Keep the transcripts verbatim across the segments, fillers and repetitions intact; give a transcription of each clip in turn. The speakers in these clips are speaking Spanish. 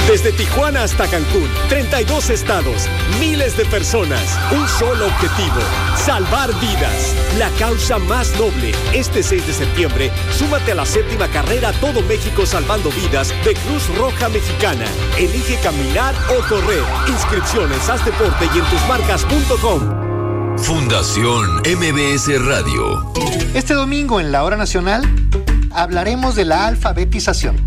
Desde Tijuana hasta Cancún, treinta y dos estados, miles de personas, un solo objetivo, salvar vidas. La causa más noble. Este seis de septiembre, súmate a la séptima carrera Todo México Salvando Vidas de Cruz Roja Mexicana. Elige caminar o correr. Inscripciones, haz deporte y en tus marcas punto com. Fundación M B S Radio. Este domingo en la Hora Nacional hablaremos de la alfabetización.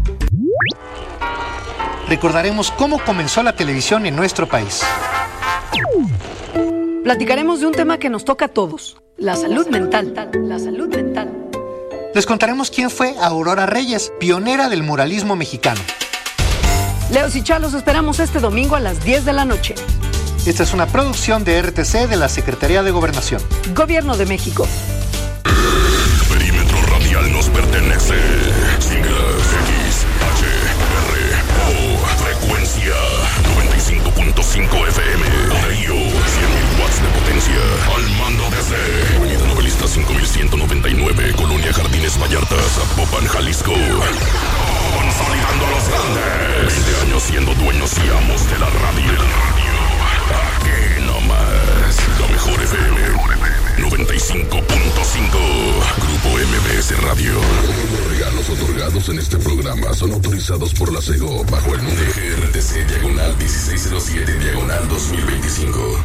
Recordaremos cómo comenzó la televisión en nuestro país. Platicaremos de un tema que nos toca a todos, la salud mental. La salud mental. Les contaremos quién fue Aurora Reyes, pionera del muralismo mexicano. Leos y Cha, los esperamos este domingo a las diez de la noche. Esta es una producción de R T C de la Secretaría de Gobernación. Gobierno de México. Perímetro radial nos pertenece. Siglas X, H, R, O, frecuencia noventa y cinco punto cinco F M. Río, cien mil watts de potencia. Al mando desde Avenida Novelista cinco mil ciento noventa y nueve, Colonia Jardines Vallarta, Zapopan, Jalisco. Consolidando a los grandes. veinte años siendo dueños y amos de la radio. Aquí nomás, la mejor F M, noventa y cinco punto cinco, Grupo M B S Radio. Los regalos otorgados en este programa son autorizados por la SEGO bajo el número G R T C diagonal dieciséis cero siete diagonal dos mil veinticinco.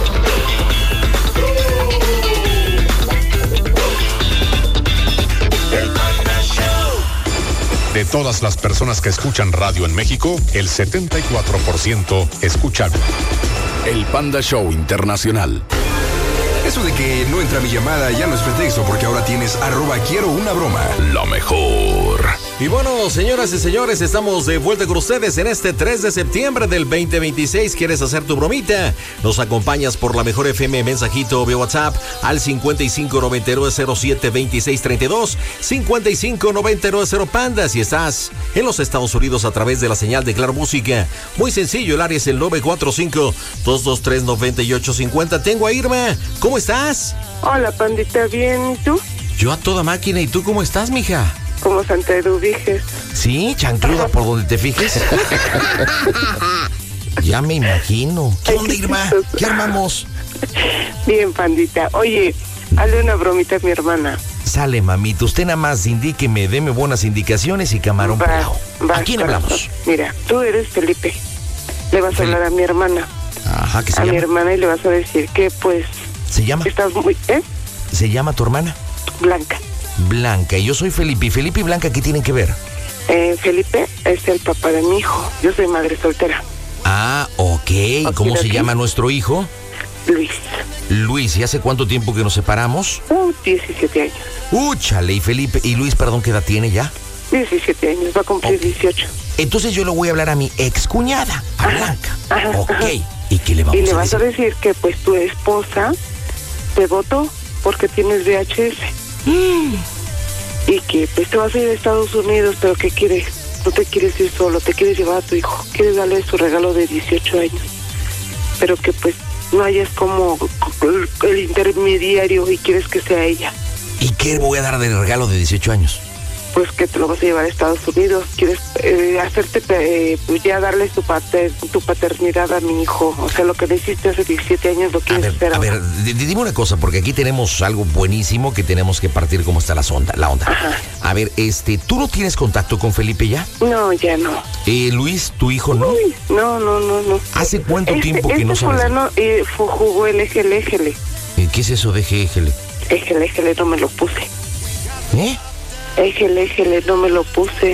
De todas las personas que escuchan radio en México, el setenta y cuatro por ciento escuchan El Panda Show Internacional. Eso de que no entra mi llamada ya no es pretexto, porque ahora tienes arroba quiero una broma. Lo mejor. Y bueno, señoras y señores, estamos de vuelta con ustedes en este tres de septiembre del veinte veintiséis. ¿Quieres hacer tu bromita? Nos acompañas por la mejor F M, mensajito vía WhatsApp al cincuenta y cinco noventa y nueve cero siete veintiséis treinta y dos, cincuenta y cinco noventa y nueve cero Panda. Si estás en los Estados Unidos a través de la señal de Claro Música, muy sencillo, el área es el nueve cuatro cinco, dos dos tres, nueve ocho cinco cero. Tengo a Irma. ¿Cómo estás? Hola, Pandita, ¿bien? ¿Y tú? Yo a toda máquina. ¿Y tú cómo estás, mija? Como Santa Eduviges. Sí, chancluda por donde te fijes. Ya me imagino. ¿Qué onda, Irma? ¿Qué armamos? Bien, Pandita. Oye, hazle una bromita a mi hermana. Sale, mamita. Usted nada más indíqueme, deme buenas indicaciones y camarón pelado. ¿A quién hablamos? Mira, tú eres Felipe. Le vas a Felipe. hablar a mi hermana. Ajá, ¿qué se a llama? mi hermana y le vas a decir que, pues... ¿Se llama? Estás muy... ¿Eh? ¿Se llama tu hermana? Blanca. Blanca. Y yo soy Felipe. ¿Y Felipe y Blanca qué tienen que ver? Eh, Felipe es el papá de mi hijo. Yo soy madre soltera. Ah, ok. ¿Cómo se llama nuestro hijo? Luis. Luis. ¿Y hace cuánto tiempo que nos separamos? Uh, diecisiete años. Úchale. ¿Y Felipe? ¿Y Luis, perdón, qué edad tiene ya? diecisiete años. Va a cumplir okay. dieciocho. Entonces yo le voy a hablar a mi excuñada, a ajá, Blanca. Ajá, ok. Ajá. ¿Y qué le vamos a decir? Y le vas a decir que, pues, tu esposa te votó porque tienes V H S. Mm. Y que pues te vas a ir a Estados Unidos, pero ¿qué quieres? No te quieres ir solo, te quieres llevar a tu hijo, quieres darle su regalo de dieciocho años, pero que pues no hayas como el intermediario y quieres que sea ella. ¿Y qué voy a dar de regalo de dieciocho años? Pues que te lo vas a llevar a Estados Unidos, quieres eh, hacerte, eh, pues ya darle tu, pater, tu paternidad a mi hijo, o sea, lo que le hiciste hace diecisiete años lo quieres a ver, hacer a ahora. ver, d- dime una cosa, porque aquí tenemos algo buenísimo que tenemos que partir cómo está la onda, la onda. Ajá. A ver, este, ¿tú no tienes contacto con Felipe ya? No, ya no. Eh, Luis, tu hijo, ¿no? Uy, no, no, no, no. ¿Hace cuánto este, tiempo que este no sabes? fulano eh, jugó el éjele, éjele. ¿Qué es eso de éjele? Éjele, éjele, no me lo puse. ¿Eh? Éjele, éjele, no me lo puse.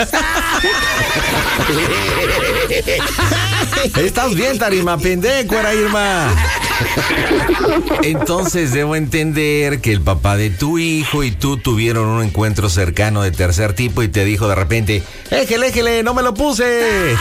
Estás bien, Tarima, pendejo era Irma. Entonces debo entender que el papá de tu hijo y tú tuvieron un encuentro cercano de tercer tipo y te dijo de repente, éjele, éjele, no me lo puse.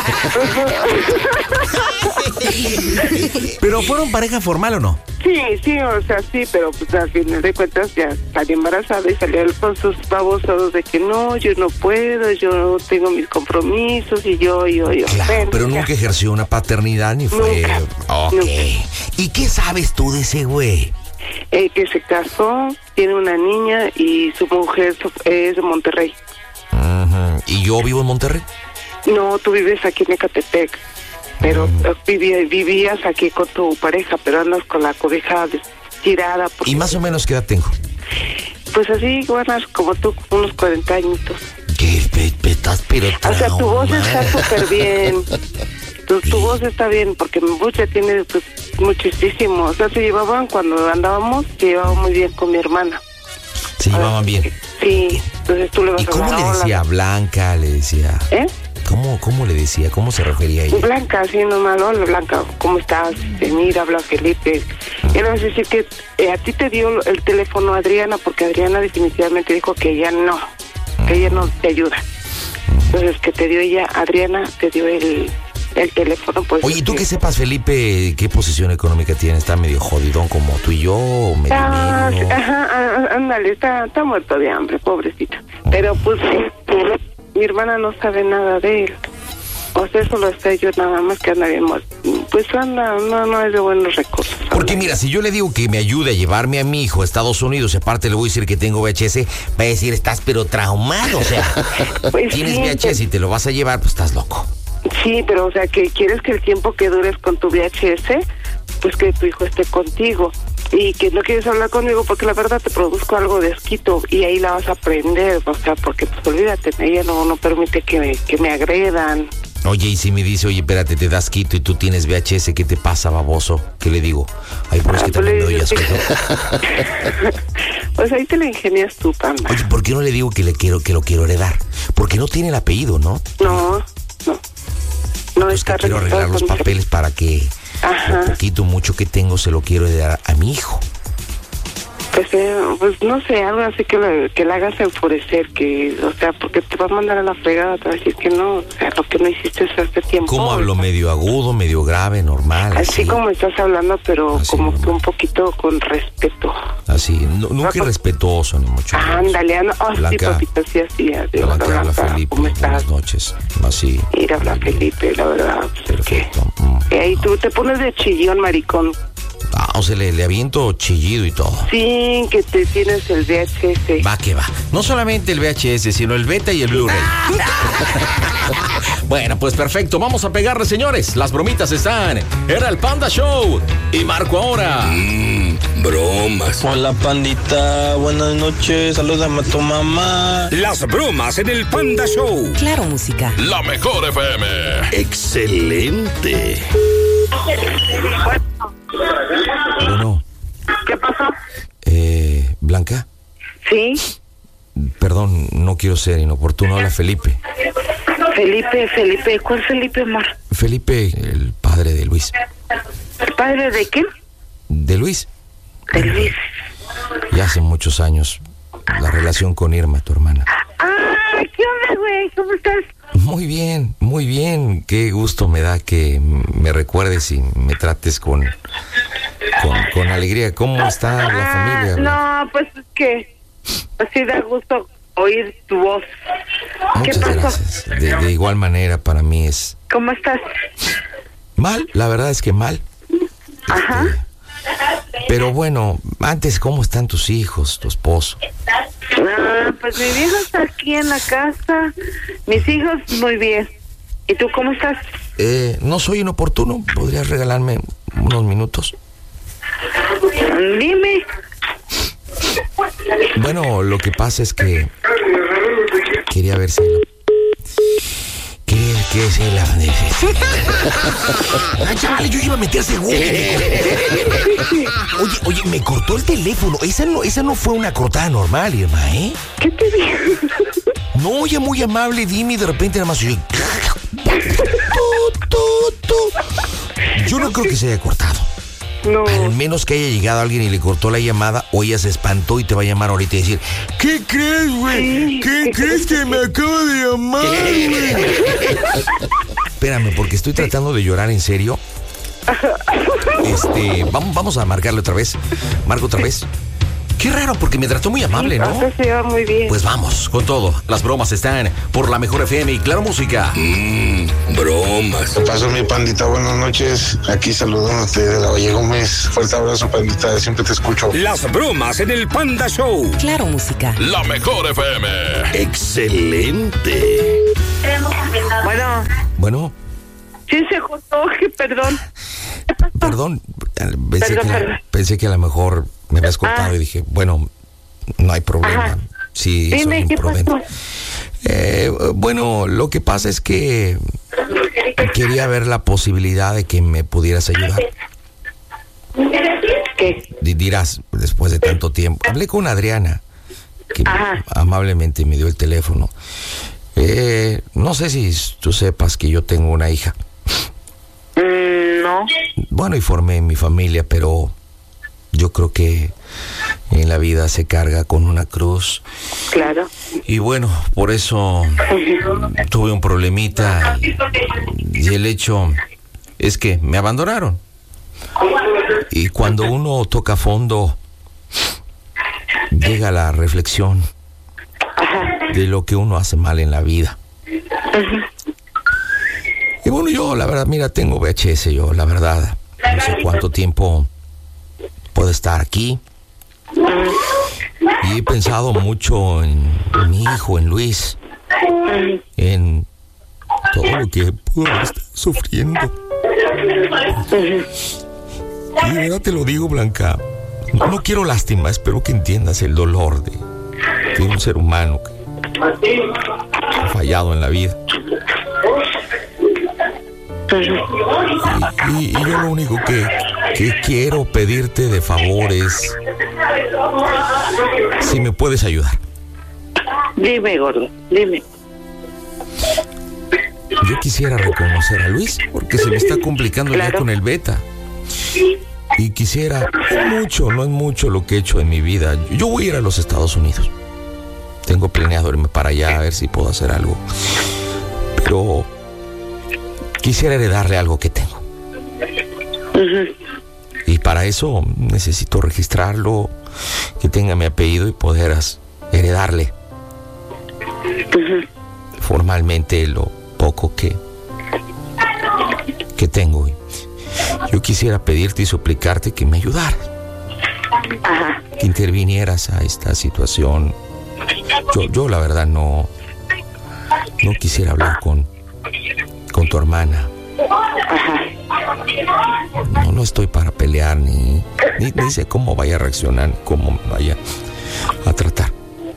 ¿Pero fueron pareja formal o no? Sí, sí, o sea, sí, pero pues al final de cuentas ya salió embarazada y salió con sus babosados de que no, yo no puedo, yo tengo mis compromisos y yo, yo, yo. Claro, bueno, pero ya. nunca ejerció una paternidad ni fue... Nunca, ok. nunca. ¿Y qué sabes tú de ese güey? Eh, que se casó, tiene una niña y su mujer es de Monterrey. Uh-huh. ¿Y yo vivo en Monterrey? No, tú vives aquí en Ecatepec, pero mm. viví, vivías aquí con tu pareja, pero andas con la cobija tirada. ¿Y más o menos qué edad tengo? Pues así, bueno, como tú, unos cuarenta añitos. ¿Qué? Estás pero trauma. O sea, tu voz está súper bien. Tu, tu voz está bien, porque mi voz ya tiene pues, muchísimo. O sea, se llevaban, cuando andábamos, se llevaban muy bien con mi hermana. ¿Se llevaban bien? Sí, entonces tú le vas a hablar. ¿Y cómo le decía? Blanca, le decía... ¿Eh? ¿Cómo, ¿Cómo le decía? ¿Cómo se refería a ella? Blanca, sí, nomás, hola Blanca, ¿cómo estás? Eh, mira, habla Felipe. Y le vas a decir que eh, a ti te dio el teléfono Adriana, porque Adriana definitivamente dijo que ella no, que ella no te ayuda. Entonces, que te dio ella, Adriana, te dio el... el teléfono, pues. Oye, ¿tú que sepas, Felipe, qué posición económica tiene? ¿Está medio jodidón como tú y yo? ¿O medio ah, negro? Ajá, ándale, está, está muerto de hambre, pobrecito. Pero pues este, mi hermana no sabe nada de él. O sea, eso lo sé yo nada más, que anda bien muerto. Pues anda, no, no es de buenos recursos. Anda. Porque mira, si yo le digo que me ayude a llevarme a mi hijo a Estados Unidos, y aparte le voy a decir que tengo V H S, va a decir, estás pero traumado, o sea, pues tienes sí, V H S pues... y te lo vas a llevar, pues estás loco. Sí, pero o sea, que quieres que el tiempo que dures con tu V H S, pues que tu hijo esté contigo. Y que no quieres hablar conmigo porque la verdad te produzco algo de asquito y ahí la vas a aprender, o sea, porque pues olvídate, ella no, no permite que me, que me agredan. Oye, y si me dice, oye, espérate, te das quito y tú tienes V H S, ¿qué te pasa, baboso? ¿Qué le digo? Ay, pero es que también me doy asco. Pues ahí te la ingenias tú, Panda. Oye, ¿por qué no le digo que le quiero, que lo quiero heredar? Porque no tiene el apellido, ¿no? No, no. No pues está que quiero arreglar los papeles mi... para que Ajá. lo poquito, mucho que tengo, se lo quiero heredar a mi hijo. Pues, eh, pues no sé, algo así que le, que le hagas enfurecer, que, o sea, porque te va a mandar a la fregada, te va a decir que no, o sea, lo que no hiciste hace tiempo. ¿Cómo hablo? ¿Medio agudo, medio grave, normal? Así, así como estás hablando, pero así, como normal. Que un poquito con respeto. Así, no, nunca no, irrespetuoso, ni mucho menos. Ándale, no, oh, Blanca, sí, papito, sí, así, así. Blanca, habla, Blanca, Felipe, ¿cómo estás? Buenas noches, así. Mira, habla Felipe, la verdad. Perfecto. Que, mm. que ahí tú te pones de chillón, maricón. Ah, o sea, le, le aviento chillido y todo. Sí, que te tienes el V H S. Va que va. No solamente el V H S, sino el beta y el Blu-ray. Bueno, pues perfecto. Vamos a pegarle, señores. Las bromitas están. Era el Panda Show. Y marco ahora. Mmm, bromas. Hola, Pandita. Buenas noches. Salúdame a tu mamá. Las bromas en el Panda Show. Claro, música. La mejor F M. Excelente. Bueno. ¿Qué pasó? Eh, ¿Blanca? Sí. Perdón, no quiero ser inoportuno. Habla Felipe. Felipe, Felipe. ¿Cuál Felipe, amor? Felipe, el padre de Luis. ¿El padre de quién? De Luis. De Luis. Ya hace muchos años. La relación con Irma, tu hermana. Ah, ¿qué onda, güey? ¿Cómo estás? Muy bien, muy bien. Qué gusto me da que me recuerdes y me trates con, con, con alegría. ¿Cómo está ah, la familia? No, pues es que así da gusto oír tu voz. Muchas ¿Qué pasó? gracias. De, de igual manera, para mí es... ¿Cómo estás? Mal, la verdad es que mal. Ajá. Este, pero bueno, antes, ¿cómo están tus hijos, tu esposo? Ah, pues mi viejo está aquí en la casa. Mis hijos, muy bien. ¿Y tú cómo estás? Eh, no soy inoportuno. ¿Podrías regalarme unos minutos? Dime. Bueno, lo que pasa es que quería ver si... ¿Qué, qué es el... Ay, chale, yo iba a meter seguro. Oye, oye, me cortó el teléfono. Esa no, esa no fue una cortada normal, Irma, ¿eh? ¿Qué te dijo? No, oye, muy amable, dime, y de repente nada más oye... Yo no creo que se haya cortado. No. Al menos que haya llegado alguien y le cortó la llamada, o ella se espantó y te va a llamar ahorita y decir, ¿qué crees, güey? Sí. ¿Qué crees que me acaba de llamar, güey? Espérame, porque estoy tratando de llorar en serio. Este, vamos, vamos a marcarle otra vez. Marco otra vez. Qué raro, porque me trató muy amable, ¿no? Se va muy bien. Pues vamos, con todo. Las bromas están por la mejor F M y Claro Música. Mmm, bromas. ¿Qué pasó, mi pandita? Buenas noches. Aquí saludándote de la Valle Gómez. Fuerte abrazo, pandita. Siempre te escucho. Las bromas en el Panda Show. Claro Música. La mejor F M. Excelente. Bueno. Bueno. Sí, se cortó, perdón. Perdón, pensé, perdón, que, perdón. pensé que a lo mejor me habías cortado ah. y dije, bueno, no hay problema. Ajá. Sí, Dime, soy ¿qué imprudente. pasó? Eh, bueno, lo que pasa es que quería ver la posibilidad de que me pudieras ayudar. ¿Qué? D- dirás, después de tanto tiempo. Hablé con Adriana, que Ajá. amablemente me dio el teléfono. Eh, no sé si tú sepas que yo tengo una hija. Mm, no. Bueno, y formé mi familia, pero yo creo que en la vida se carga con una cruz. Claro. Y bueno, por eso tuve un problemita y, y el hecho es que me abandonaron. Y cuando uno toca fondo, llega la reflexión de lo que uno hace mal en la vida. Y bueno, yo la verdad, mira, tengo V H S, yo la verdad, no sé cuánto tiempo puedo estar aquí. Y he pensado mucho en, en mi hijo, en Luis, en todo lo que pudo estar sufriendo. Y de verdad te lo digo, Blanca, no, no quiero lástima, espero que entiendas el dolor de, de un ser humano que ha fallado en la vida. Y, y, y yo lo único que, que quiero pedirte de favor es si me puedes ayudar. Dime, gordo, dime. Yo quisiera reconocer a Luis porque se me está complicando Claro. ya con el beta. Y quisiera, no es mucho, no es mucho lo que he hecho en mi vida. Yo voy a ir a los Estados Unidos. Tengo planeado irme para allá a ver si puedo hacer algo. Pero quisiera heredarle algo que tengo. Uh-huh. Y para eso necesito registrarlo, que tenga mi apellido y poder as- heredarle Uh-huh. formalmente lo poco que, que tengo. Yo quisiera pedirte y suplicarte que me ayudaras. Ajá. Que intervinieras a esta situación. Yo, yo la verdad no, no quisiera hablar con, con tu hermana. Ajá. No, no estoy para pelear ni, ni, ni sé cómo vaya a reaccionar, cómo vaya a tratar.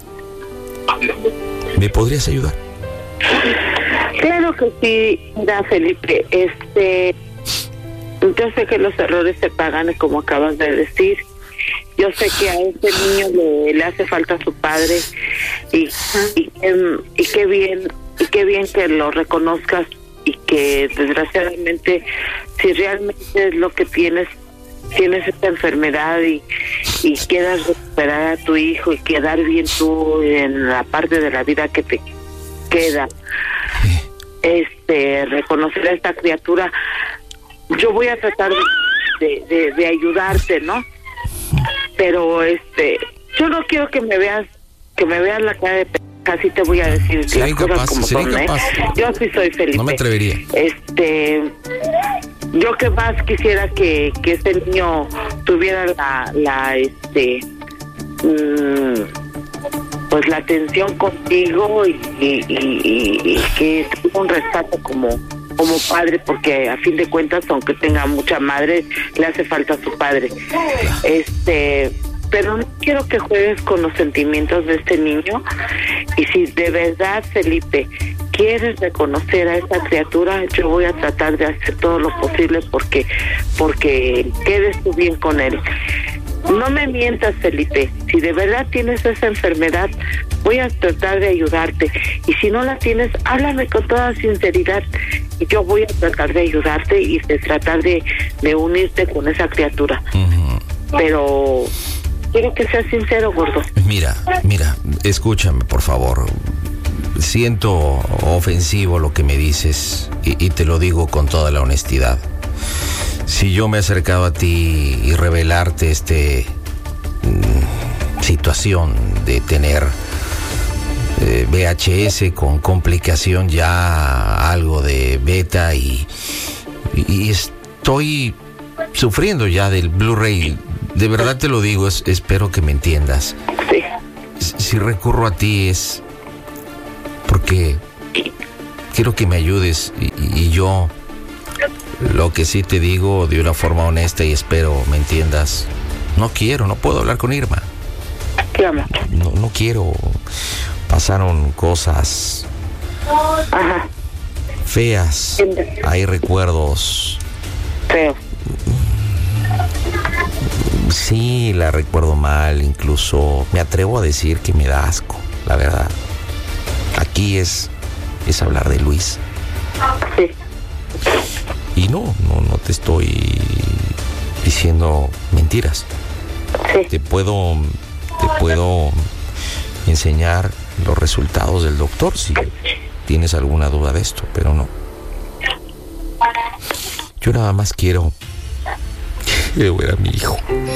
¿Me podrías ayudar? Claro que sí, mira, Felipe, este, yo sé que los errores se pagan, como acabas de decir. Yo sé que a este niño le, le hace falta a su padre y, y, em, y qué bien, y qué bien que lo reconozcas y que desgraciadamente, si realmente es lo que tienes, tienes esta enfermedad y, y quieras recuperar a tu hijo y quedar bien tú en la parte de la vida que te queda, este, reconocer a esta criatura, yo voy a tratar de, de, de ayudarte, ¿no? Pero este, yo no quiero que me veas, que me veas la cara de p***, así te voy a decir Sería las cosas incapaz, como sería son, ¿eh? incapaz. Yo sí soy Felipe. No me atrevería. Este, yo que más quisiera que, que este niño tuviera la, la este, mmm, pues la atención contigo y, y, y, y que tuviera un respeto como como padre, porque a fin de cuentas, aunque tenga mucha madre, le hace falta a su padre. Este, pero no quiero que juegues con los sentimientos de este niño. Y si de verdad, Felipe, quieres reconocer a esa criatura, yo voy a tratar de hacer todo lo posible porque porque quedes tú bien con él. No me mientas, Felipe. Si de verdad tienes esa enfermedad, voy a tratar de ayudarte. Y si no la tienes, háblame con toda sinceridad. Y yo voy a tratar de ayudarte y de tratar de, de unirte con esa criatura. Uh-huh. Pero quiero que seas sincero, gordo. Mira, mira, escúchame, por favor. Siento ofensivo lo que me dices y, y te lo digo con toda la honestidad. Si yo me he acercado a ti y revelarte este mmm, situación de tener eh, V H S con complicación ya algo de beta y, y, y estoy sufriendo ya del Blu-ray, de verdad te lo digo, es, espero que me entiendas. Sí. Si recurro a ti es porque quiero que me ayudes y, y yo lo que sí te digo de una forma honesta y espero me entiendas. No quiero, no puedo hablar con Irma. ¿Qué amor? No, no quiero. Pasaron cosas Ajá. feas. Hay recuerdos. Feo. Sí, la recuerdo mal. Incluso me atrevo a decir que me da asco, la verdad. Aquí es, es hablar de Luis. Sí. Y no, no, no te estoy diciendo mentiras. Sí. Te puedo, te puedo enseñar los resultados del doctor si tienes alguna duda de esto, pero no. Yo nada más quiero, quiero ver a mi hijo.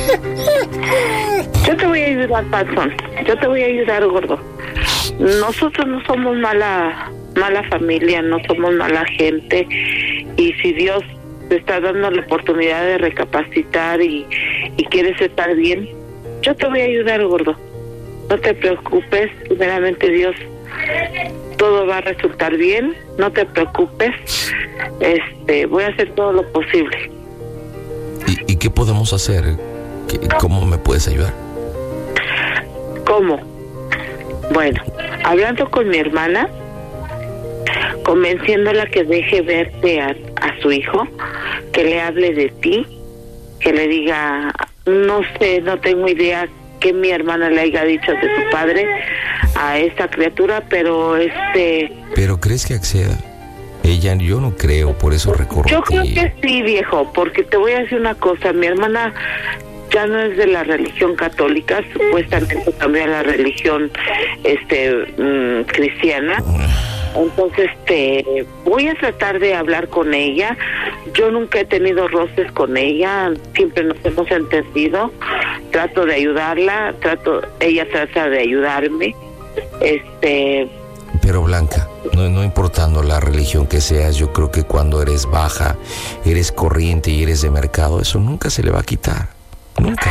Yo te voy a ayudar, Panzón. Yo te voy a ayudar, gordo. Nosotros no somos mala, mala familia, no somos mala gente. Y si Dios te está dando la oportunidad de recapacitar y, y quieres estar bien, yo te voy a ayudar, gordo. No te preocupes, primeramente Dios, todo va a resultar bien, no te preocupes. Este, voy a hacer todo lo posible. ¿Y, y qué podemos hacer? ¿Qué, ¿Cómo me puedes ayudar? ¿Cómo? Bueno, hablando con mi hermana, convenciéndola que deje verte a, a su hijo, que le hable de ti, que le diga, no sé, no tengo idea que mi hermana le haya dicho de su padre a esta criatura, pero este... ¿Pero crees que acceda? Ella, yo no creo, por eso recorro. Yo creo que sí, viejo, porque te voy a decir una cosa, mi hermana ya no es de la religión católica, supuestamente cambió a la religión este mmm, cristiana. Entonces, este, voy a tratar de hablar con ella. Yo nunca he tenido roces con ella, siempre nos hemos entendido. Trato de ayudarla, trato, ella trata de ayudarme. Este. Pero Blanca, no, no importando la religión que seas, yo creo que cuando eres baja, eres corriente y eres de mercado, eso nunca se le va a quitar. Nunca.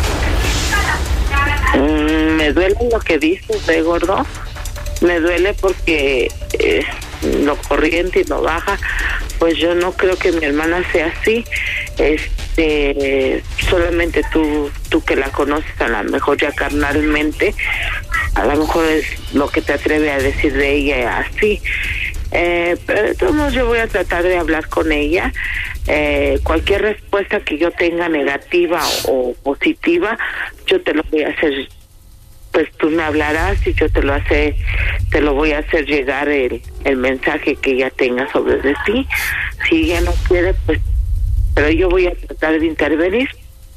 Mm, me duele lo que dices, ¿eh, gordo? Me duele porque eh, lo corriente y lo baja, pues yo no creo que mi hermana sea así. Este, solamente tú, tú que la conoces, a lo mejor ya carnalmente, a lo mejor es lo que te atreve a decir de ella así. Eh, pero de todos modos yo voy a tratar de hablar con ella. Eh, cualquier respuesta que yo tenga negativa o, o positiva, yo te lo voy a hacer. Pues tú me hablarás y yo te lo hace, te lo voy a hacer llegar el, el mensaje que ella tenga sobre de ti. Si ella no quiere, pues, pero yo voy a tratar de intervenir.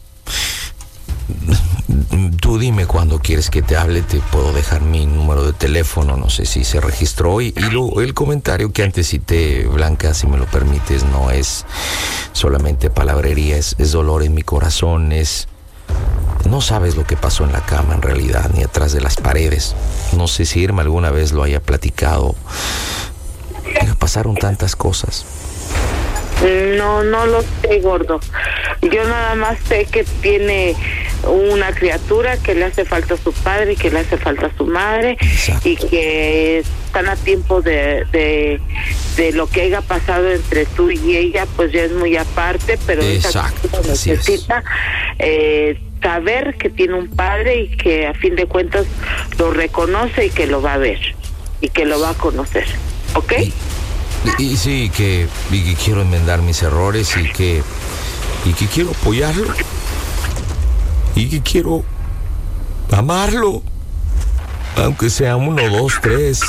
Tú dime cuando quieres que te hable, te puedo dejar mi número de teléfono, no sé si se registró hoy. Y luego el comentario que antes cité, Blanca, si me lo permites, no es solamente palabrería, es, es dolor en mi corazón, es... No sabes lo que pasó en la cama en realidad, ni atrás de las paredes. No sé si Irma alguna vez lo haya platicado. Pero pasaron tantas cosas. No, no lo sé, gordo. Yo nada más sé que tiene una criatura, que le hace falta a su padre y que le hace falta a su madre. Exacto. Y que están a tiempo de, de, de lo que haya pasado entre tú y ella, pues ya es muy aparte, pero exacto, esa necesita eh, saber que tiene un padre y que a fin de cuentas lo reconoce y que lo va a ver y que lo va a conocer, ¿ok? Y, y, y sí, que, y que quiero enmendar mis errores y que y que quiero apoyarlo y que quiero amarlo, aunque sea uno, dos, tres,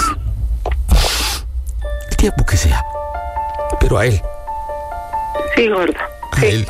el tiempo que sea, pero a él. Sí, gordo. A sí. él.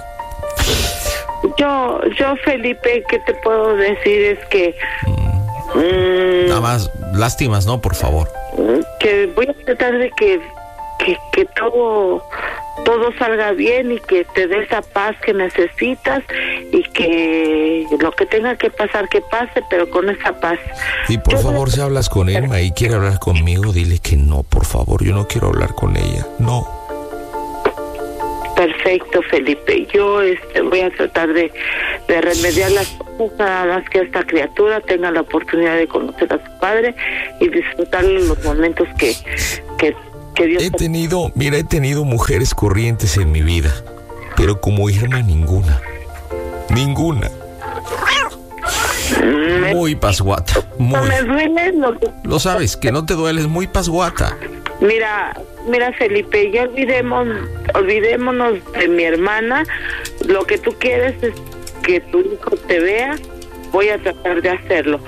Yo, yo, Felipe, ¿qué te puedo decir? Es que... Mm, nada más, lástimas, ¿no? Por favor. Que voy a tratar de que, que, que todo, todo salga bien y que te dé esa paz que necesitas y que lo que tenga que pasar, que pase, pero con esa paz. Y por yo favor, si hablas con Irma y quiere hablar conmigo, dile que no, por favor. Yo no quiero hablar con ella, no. Perfecto, Felipe. Yo este, voy a tratar de, de remediar las cosas, nada más que esta criatura tenga la oportunidad de conocer a su padre y disfrutar los momentos que, que, Que Dios he te... tenido, mira, he tenido mujeres corrientes en mi vida, pero como Irma ninguna. Ninguna. Me... Muy pasguata. Muy. No me duele lo que... Lo sabes, que no te duele, es muy pasguata. Mira, mira Felipe, ya olvidemos, olvidémonos de mi hermana. Lo que tú quieres es que tu hijo te vea. Voy a tratar de hacerlo.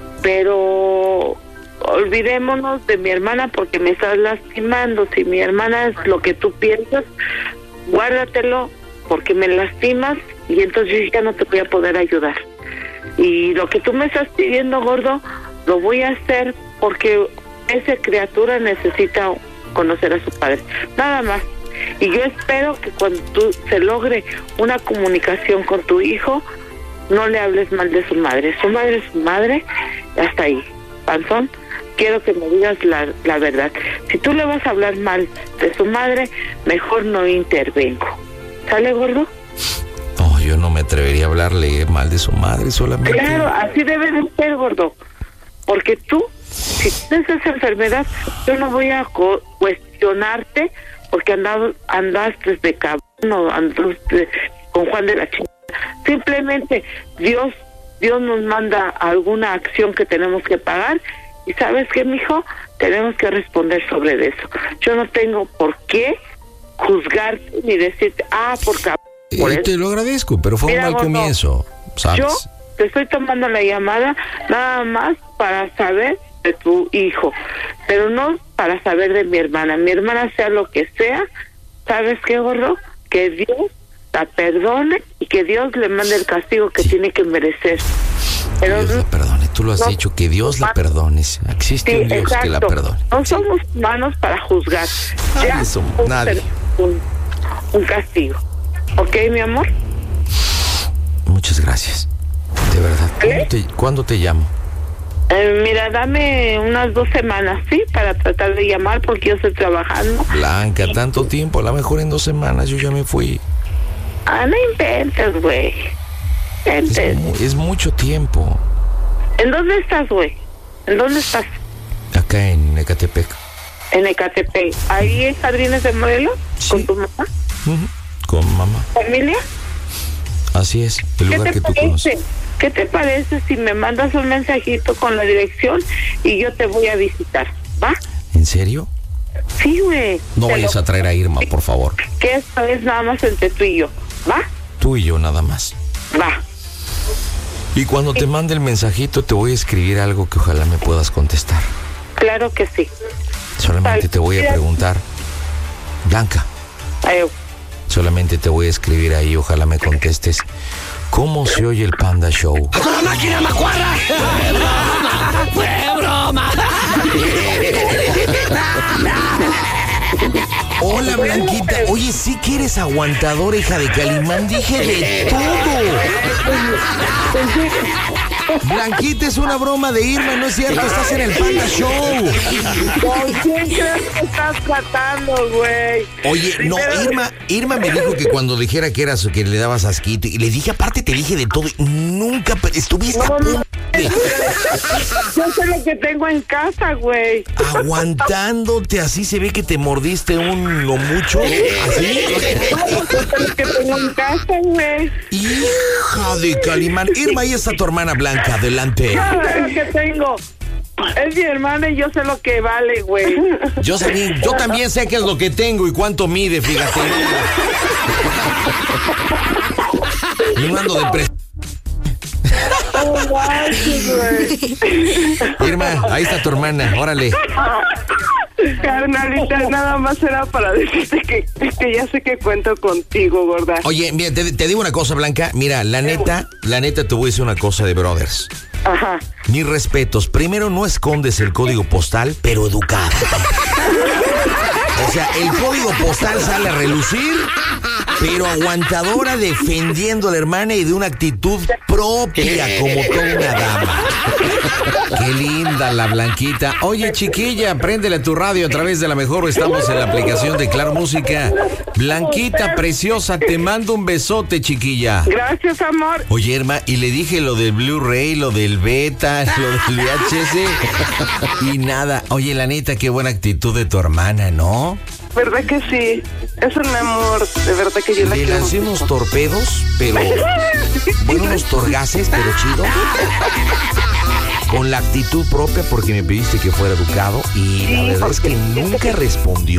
Pero olvidémonos de mi hermana porque me estás lastimando. Si mi hermana es lo que tú piensas, guárdatelo porque me lastimas y entonces yo ya no te voy a poder ayudar. Y lo que tú me estás pidiendo, gordo, lo voy a hacer porque esa criatura necesita conocer a su padre. Nada más. Y yo espero que cuando tú se logre una comunicación con tu hijo, no le hables mal de su madre. Su madre es su madre, hasta ahí. Panzón, quiero que me digas la, la verdad. Si tú le vas a hablar mal de su madre, mejor no intervengo. ¿Sale, gordo? No, yo no me atrevería a hablarle mal de su madre, solamente... Claro, así debe de ser, gordo. Porque tú, si tienes esa enfermedad, yo no voy a co- cuestionarte porque andado, andaste de cabrón o andaste con Juan de la chingada. Simplemente Dios, Dios nos manda alguna acción que tenemos que pagar y ¿sabes qué, mijo? Tenemos que responder sobre eso. Yo no tengo por qué juzgarte ni decirte, ah, por cabrón. Por eh, te lo agradezco, pero fue Mira, un mal gordo, comienzo, ¿sabes? Yo te estoy tomando la llamada nada más para saber de tu hijo, pero no para saber de mi hermana. Mi hermana sea lo que sea, ¿sabes qué, gordo? Que Dios la perdone y que Dios le mande el castigo que sí. tiene que merecer. Pero Dios no, la perdone, tú lo has no, dicho, que Dios la perdone. Existe sí, un Dios exacto. que la perdone. No somos humanos para juzgar. Nadie ya somos, nadie. Un, un castigo. ¿Ok, mi amor? Muchas gracias. De verdad. ¿Cuándo, ¿Eh? te, ¿cuándo te llamo? Eh, mira, dame unas dos semanas, ¿sí? Para tratar de llamar porque yo estoy trabajando. Blanca, tanto tiempo. A lo mejor en dos semanas yo ya me fui. Ah, no inventes, güey. Es, es mucho tiempo. ¿En dónde estás, güey? ¿En dónde estás? Acá en Ecatepec. En Ecatepec. ¿Ahí en Jardines de Morelos? Sí. ¿Con tu mamá? Uh-huh. Con mamá. ¿Familia? Así es, el lugar que tú conoces. ¿Qué te parece si me mandas un mensajito con la dirección y yo te voy a visitar? ¿Va? ¿En serio? Sí, güey. No vayas lo... a traer a Irma, por favor. Que esto es nada más entre tú y yo, ¿va? Tú y yo nada más. Va. Y cuando te mande el mensajito te voy a escribir algo que ojalá me puedas contestar. Claro que sí. Solamente te voy a preguntar, Blanca. Ay, solamente te voy a escribir ahí, ojalá me contestes. ¿Cómo se oye el Panda Show? ¡Con la máquina macuarra! ¡Fue broma! Hola, Blanquita. Oye, sí que eres aguantadora, hija de Calimán. Dije de todo. Blanquita, es una broma de Irma, no es cierto. Estás en el Panda Show. ¿Con quién crees que estás tratando, güey? Oye, no, Irma, Irma me dijo que cuando dijera que eras que le dabas asquito, y le dije, aparte te dije de todo, y nunca estuviste no, a punto. Yo sé lo que tengo en casa, güey. Aguantándote, así se ve que te mordiste un lo mucho. ¿Así? Yo sé lo que tengo en casa, güey. Hija de Calimán. Irma, ahí está tu hermana Blanca, adelante. Yo sé lo que tengo. Es mi hermana y yo sé lo que vale, güey. Yo, sabía, yo también sé qué es lo que tengo y cuánto mide, fíjate. Y no ando de pres... Irma, ahí está tu hermana, órale. Carnalita, nada más era para decirte que, que ya sé que cuento contigo, gorda. Oye, mira, te, te digo una cosa, Blanca. Mira, la neta, la neta te voy a decir una cosa de brothers. Ajá. Mis respetos. Primero, no escondes el código postal, pero educado. O sea, el código postal sale a relucir pero aguantadora, defendiendo a la hermana y de una actitud propia, como toda una dama. Qué linda la Blanquita. Oye, chiquilla, préndele a tu radio a través de la mejor. Estamos en la aplicación de Claro Música. Blanquita, preciosa, te mando un besote, chiquilla. Gracias, amor. Oye, Irma, y le dije lo del Blu-ray, lo del beta, lo del V H S y nada. Oye, la neta, qué buena actitud de tu hermana, ¿no? ¿Verdad que sí? Es un amor, de verdad que yo la Le quiero. lancé unos torpedos, pero... bueno, unos torgaces, pero chido. Con la actitud propia, porque me pediste que fuera educado y la verdad es que nunca respondió.